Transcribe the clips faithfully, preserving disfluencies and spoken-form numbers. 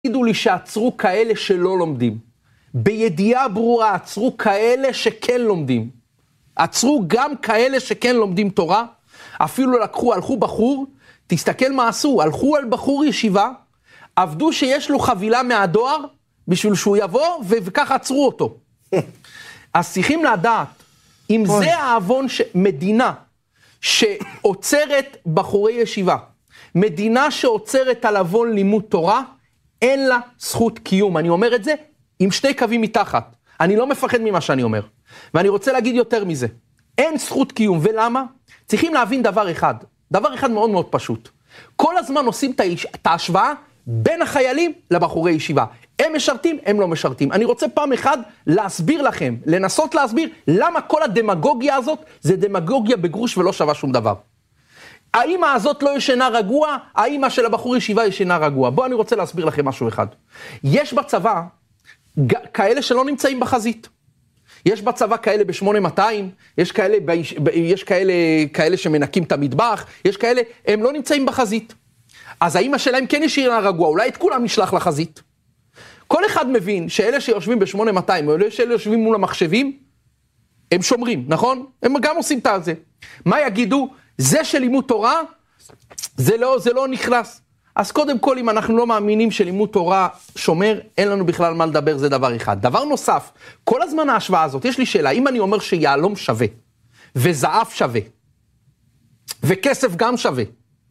תגידו לי שעצרו כאלה שלא לומדים. בידיעה ברורה עצרו כאלה שכן לומדים. עצרו גם כאלה שכן לומדים תורה. אפילו לקחו, הלכו בחור, תסתכל מה עשו, הלכו על בחור ישיבה, עבדו שיש לו חבילה מהדואר, בשביל שהוא יבוא, וכך עצרו אותו. אז צריכים לדעת, אם זה העוון מדינה שעוצרת בחורי ישיבה, מדינה שעוצרת על עוון לימוד תורה, אין לה זכות קיום. אני אומר את זה עם שני קווים מתחת. אני לא מפחד ממה שאני אומר. ואני רוצה להגיד יותר מזה. אין זכות קיום. ולמה? צריכים להבין דבר אחד. דבר אחד מאוד מאוד פשוט. כל הזמן עושים את ההשוואה בין החיילים לבחורי ישיבה. הם משרתים, הם לא משרתים. אני רוצה פעם אחד להסביר לכם, לנסות להסביר למה כל הדמגוגיה הזאת זה דמגוגיה בגרוש ולא שווה שום דבר. האמא הזאת לא ישנה רגוע, האמא של הבחור ישיבה ישנה רגוע. בואו אני רוצה להסביר לכם משהו אחד. יש בצבא כאלה שלא נמצאים בחזית. יש בצבא כאלה ב-שמונה מאתיים, יש כאלה, יש כאלה, כאלה שמנקים את המטבח, יש כאלה, הם לא נמצאים בחזית. אז האמא שלהם כן ישנה רגוע, אולי את כולם ישלח לחזית. כל אחד מבין שאלה שיושבים ב-שמונה מאתיים, או אלה שאלה יושבים מול המחשבים, הם שומרים, נכון? הם גם עושים את זה. מה יגידו? זה שלימוד תורה, זה לא, זה לא נכנס. אז קודם כל, אם אנחנו לא מאמינים שלימוד תורה שומר, אין לנו בכלל מה לדבר, זה דבר אחד. דבר נוסף, כל הזמן ההשוואה הזאת, יש לי שאלה, אם אני אומר שיעלום שווה, וזהב שווה, וכסף גם שווה,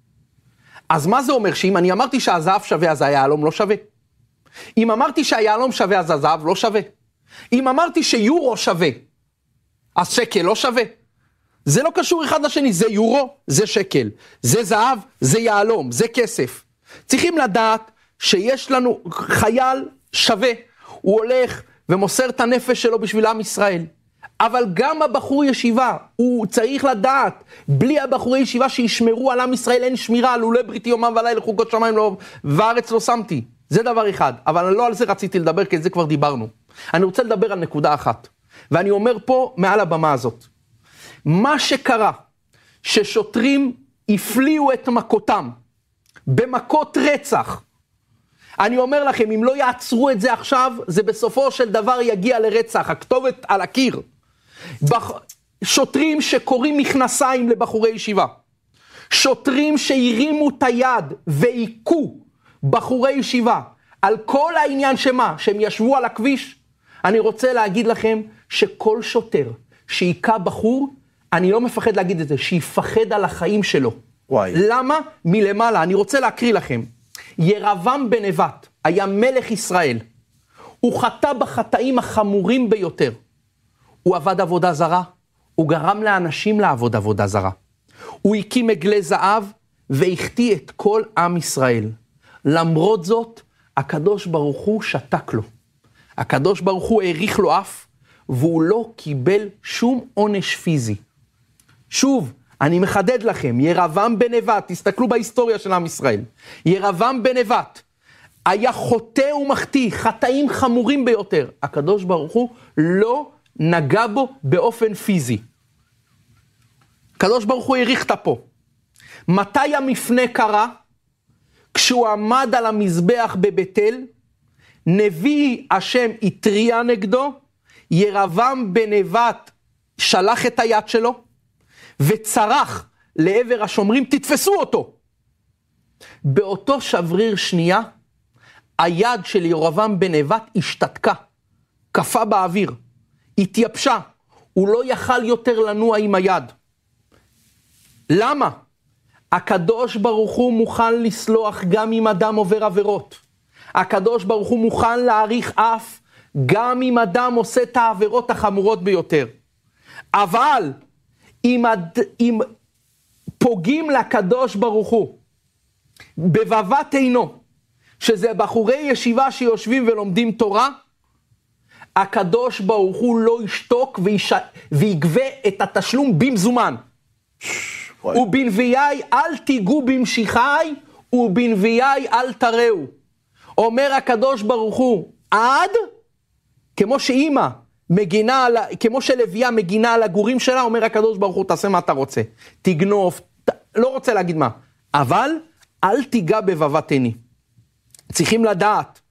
אז מה זה אומר? שאם אני אמרתי שהזהב שווה, אז היעלום לא שווה? אם אמרתי שהיעלום שווה, אז הזהב לא שווה? אם אמרתי שיורו שווה, אז שקל לא שווה? זה לא קשור אחד לשני, זה יורו, זה שקל, זה זהב, זה יעלום, זה כסף. צריכים לדעת שיש לנו חייל שווה, הוא הולך ומוסר את הנפש שלו בשביל עם ישראל. אבל גם הבחור ישיבה, הוא צריך לדעת, בלי הבחורי ישיבה שישמרו על עם ישראל, אין שמירה, לולא בריתי יומם ולילה, חוקות שמיים לא, וארץ לא שמתי. זה דבר אחד, אבל לא על זה רציתי לדבר, כי את זה כבר דיברנו. אני רוצה לדבר על נקודה אחת, ואני אומר פה מעל הבמה הזאת. מה שקרה, ששוטרים הפליאו את מכותם, במכות רצח, אני אומר לכם, אם לא יעצרו את זה עכשיו, זה בסופו של דבר יגיע לרצח, הכתובת על הקיר. בח... שוטרים שקוראים מכנסיים לבחורי ישיבה, שוטרים שהרימו את היד ועיקו בחורי ישיבה, על כל העניין שמה, שהם ישבו על הכביש, אני רוצה להגיד לכם שכל שוטר שעיקה בחור, אני לא מפחד להגיד את זה, שיפחד על החיים שלו. וואי. למה? מלמעלה, אני רוצה להקריא לכם. ירבעם בן נבט היה מלך ישראל. הוא חטא בחטאים החמורים ביותר. הוא עבד עבודה זרה, הוא גרם לאנשים לעבוד עבודה זרה. הוא הקים עגלי זהב והחטיא את כל עם ישראל. למרות זאת, הקדוש ברוך הוא שתק לו. הקדוש ברוך הוא העריך לו אף, והוא לא קיבל שום עונש פיזי. שוב, אני מחדד לכם, ירבעם בן נבט, תסתכלו בהיסטוריה של עם ישראל. ירבעם בן נבט היה חוטא ומחטיא, חטאים חמורים ביותר. הקדוש ברוך הוא לא נגע בו באופן פיזי. הקדוש ברוך הוא העריך את פה. מתי המפנה קרה? כשהוא עמד על המזבח בבית אל, נביא השם התריע נגדו, ירבעם בן נבט שלח את היד שלו, וצרח לעבר השומרים, תתפסו אותו. באותו שבריר שנייה, היד של ירבעם בן נבט השתתקה, קפה באוויר, התייבשה, הוא לא יכל יותר לנוע עם היד. למה? הקדוש ברוך הוא מוכן לסלוח גם אם אדם עובר עבירות. הקדוש ברוך הוא מוכן להאריך אף, גם אם אדם עושה את העבירות החמורות ביותר. אבל, אם, אם פוגעים לקדוש ברוך הוא, בבבת עינו, שזה בחורי ישיבה שיושבים ולומדים תורה, הקדוש ברוך הוא לא ישתוק ויש... ויגבה את התשלום במזומן. ובנביאי אל תיגעו במשיחי, ובנביאי אל תראו. אומר הקדוש ברוך הוא, עד, כמו שאימא מגינה, על, כמו שלוויה מגינה על הגורים שלה, אומר הקדוש ברוך הוא, תעשה מה אתה רוצה. תגנוב, ת, לא רוצה להגיד מה, אבל אל תיגע בבבת עיני. צריכים לדעת